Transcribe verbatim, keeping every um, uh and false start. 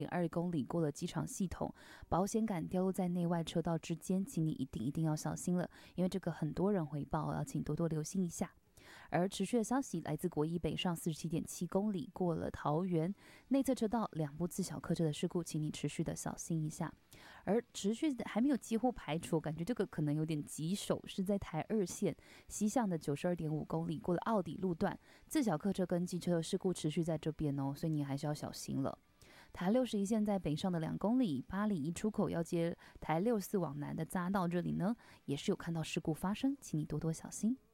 二公里过了机场系统，保险杆掉落在内外车道之间，请你一定一定要小心了，因为这个很多人回报，要请多多留心一下。而持续的消息来自国一北上四十七点七公里过了桃园内侧车道两部自小客车的事故，请你持续的小心一下。而持续的还没有几乎排除，感觉这个可能有点棘手，是在台二线西向的九十二点五公里过了奥底路段，自小客车跟机车的事故持续在这边哦，所以你还是要小心了。台六十一线在北上的两公里，八里一出口要接台六四往南的匝道这里呢，也是有看到事故发生，请你多多小心。